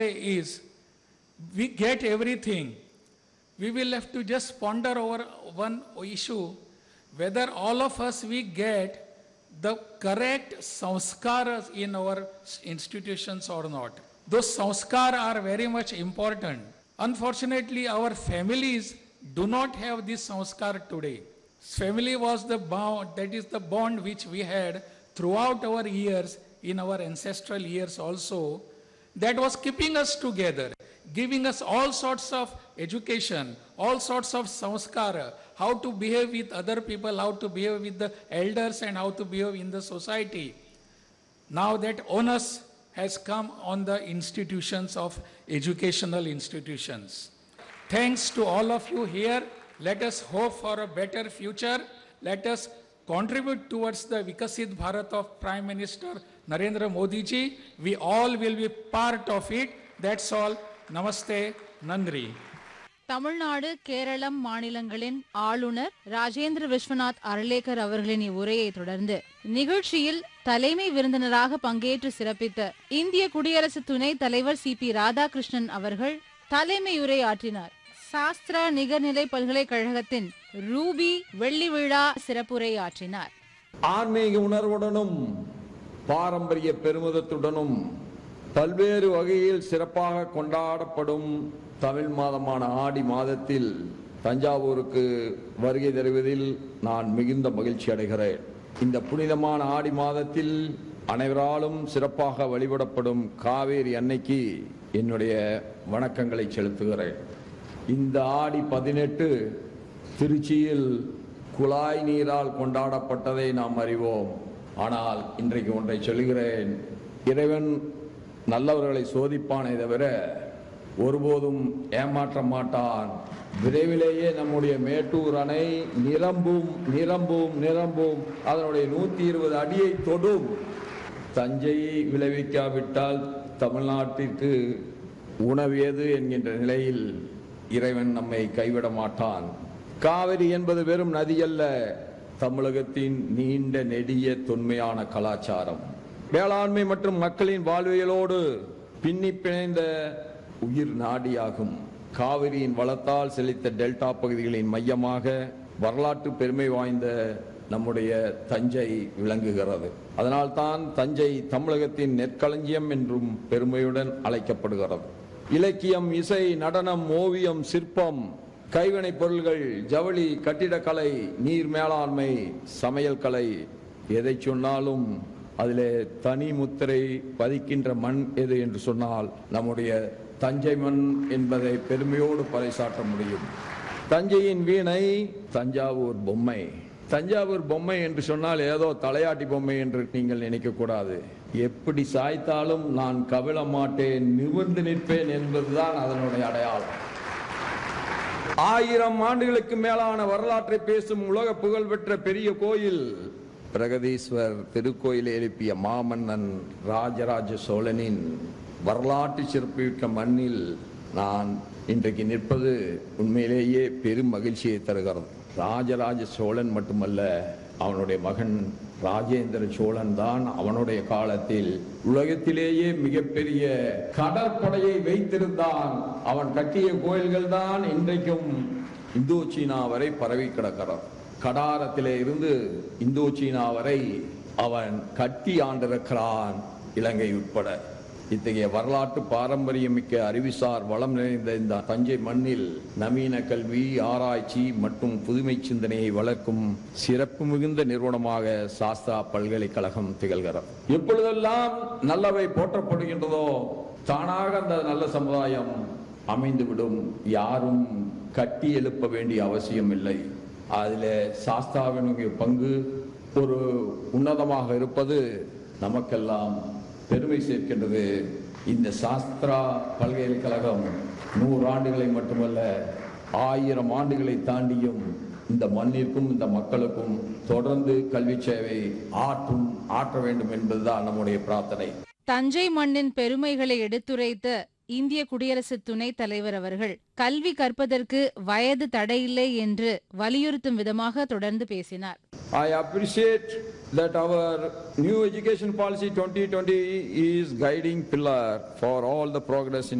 is we get everything. We will have to just ponder over one issue, whether all of us we get the correct sanskaras in our institutions or not. Those sanskar are very much important. Unfortunately, our families do not have this sanskar today. Family was the bond, that is the bond which we had throughout our years, in our ancestral years also, that was keeping us together, giving us all sorts of education, all sorts of sanskara, how to behave with other people, how to behave with the elders, and how to behave in the society. Now that onus has come on the institutions of educational institutions. Thanks to all of you here. Let us hope for a better future. Let us contribute towards the Vikasit Bharat of Prime Minister Narendra Modi ji. We all will be part of it. That's all. Namaste, Nandri. Tamil Nadu Keralam மாநிலங்களின் ஆளுநர் ராஜேந்திர விஸ்வநாத் அர்லேக்கர் அவர்களின் இவ்வுரையை தொடர்ந்து நிகழ்ச்சியில் தலைமை விருந்தினராக பங்கேற்று சிறப்பித்த இந்திய குடியரசு துணைத் தலைவர் சி.பி. ராதாகிருஷ்ணன் அவர்கள் தலைமையுரை ஆற்றினார். சாஸ்திரா நிகர்நிலை பல்கலைக்கழகத்தின் ரூபி வெள்ளி விழா சிறப்புரை ஆற்றினார். ஆன்மீக உணர்வுடனும் பாரம்பரிய பெருமிதத்துடனும் பல்வேறு வகையில் சிறப்பாக கொண்டாடப்படும் தமிழ் மாதமான ஆடி மாதத்தில் தஞ்சாவூருக்கு வருகை தருவதில் நான் மிகுந்த மகிழ்ச்சி அடைகிறேன். இந்த புனிதமான ஆடி மாதத்தில் அனைவராலும் சிறப்பாக வழிபடப்படும் காவேரி அன்னைக்கு என்னுடைய வணக்கங்களை செலுத்துகிறேன். இந்த ஆடி 18 திருச்சியில் குழாய் நீரால் கொண்டாடப்பட்டதை நாம் அறிவோம். ஆனால் இன்றைக்கு ஒன்றை சொல்கிறேன், இறைவன் நல்லவர்களை சோதிப்பானே தவிர ஒருபோதும் ஏமாற்ற மாட்டான். விரைவிலேயே நம்முடைய மேட்டூர் அணை நிரம்பும் நிரம்பும் நிரம்பும், அதனுடைய 120 அடியை தொடும். தஞ்சையை விளைவிக்காவிட்டால் தமிழ்நாட்டிற்கு உணவேது என்கின்ற நிலையில் இறைவன் நம்மை கைவிட மாட்டான். காவிரி என்பது வெறும் நதி அல்ல, தமிழகத்தின் நீண்ட நெடிய தொன்மையான கலாச்சாரம், வேளாண்மை மற்றும் மக்களின் வாழ்வியலோடு பின்னி பிணைந்த உயிர் நாடியாகும். காவிரியின் வளத்தால் செழித்த டெல்டா பகுதிகளின் மையமாக வரலாற்று பெருமை வாய்ந்த நம்முடைய தஞ்சை விளங்குகிறது. அதனால்தான் தஞ்சை தமிழகத்தின் நெற்களஞ்சியம் என்றும் பெருமையுடன் அழைக்கப்படுகிறது. இலக்கியம், இசை, நடனம், ஓவியம், சிற்பம், கைவினைப் பொருள்கள், ஜவுளி, கட்டிடக்கலை, நீர் மேலாண்மை, சமையல் கலை, எதை சொன்னாலும் அதிலே தனி முத்திரை பதிக்கின்ற மண் எது என்று சொன்னால் நம்முடைய தஞ்சை மண் என்பதை பெருமையோடு பறைசாற்ற முடியும். தஞ்சையின் வீணை தஞ்சாவூர் பொம்மை. தஞ்சாவூர் பொம்மை என்று சொன்னால் ஏதோ தலையாட்டி பொம்மை என்று நீங்கள் நினைக்கக்கூடாது. எப்படி சாய்த்தாலும் நான் கவிழ மாட்டேன், நிமிர்ந்து நிற்பேன் என்பதுதான் அதனுடைய அடையாளம். 1000 ஆண்டுகளுக்கு மேலான வரலாற்றை பேசும் உலக புகழ்பெற்ற பெரிய கோயில் பிரகதீஸ்வர் திருக்கோயிலை எழுப்பிய மாமன்னன் ராஜராஜ சோழனின் வரலாற்று சிறப்புமிக்க மண்ணில் நான் இன்றைக்கு நிற்பது உண்மையிலேயே பெரும் மகிழ்ச்சியை தருகிறது. ராஜராஜ சோழன் மட்டுமல்ல, அவனுடைய மகன் ராஜேந்திர சோழன் தான் அவனுடைய காலத்தில் உலகத்திலேயே மிகப்பெரிய கடற்படையை வைத்திருந்தான். அவன் கட்டிய கோயில்கள் தான் இன்றைக்கும் இந்தோ சீனா வரை பரவி கிடக்கிறார். கடாரத்திலே இருந்து இந்தோ சீனா வரை அவன் கட்டி ஆண்டிருக்கிறான், இலங்கை உட்பட. இத்தகைய வரலாற்று பாரம்பரியமிக்க அறிவுசார் வளம் நிறைந்த இந்த தஞ்சை மண்ணில் நவீன கல்வி, ஆராய்ச்சி மற்றும் புதுமை சிந்தனையை வளர்க்கும் சிறப்பு மிகுந்த நிறுவனமாக சாஸ்திரா பல்கலைக்கழகம் திகழ்கிறது. எப்பொழுதெல்லாம் நல்லவை போற்றப்படுகின்றதோ தானாக அந்த நல்ல சமுதாயம் அமைந்துவிடும். யாரும் கட்டி எழுப்ப வேண்டிய அவசியம் இல்லை. அதில் சாஸ்திராவினுடைய பங்கு ஒரு உன்னதமாக இருப்பது நமக்கெல்லாம் பெருமை சேர்க்கின்றது. இந்த சாஸ்திரா பல்கலைக்கழகம் 100 ஆண்டுகளை மட்டுமல்ல 1000 ஆண்டுகளை தாண்டியும் இந்த மண்ணிற்கும் இந்த மக்களுக்கும் தொடர்ந்து கல்வி சேவை ஆற்ற வேண்டும் என்பதுதான் நம்முடைய பிரார்த்தனை. தஞ்சை மண்ணின் பெருமைகளை எடுத்துரைத்த இந்திய குடியரசு துணைத் தலைவர் அவர்கள் கல்வி கற்பதற்கு வயது தடையில்லை என்று வலியுறுத்தும் விதமாக தொடர்ந்து பேசினார். I appreciate that our new education policy 2020 is guiding pillar for all the progress in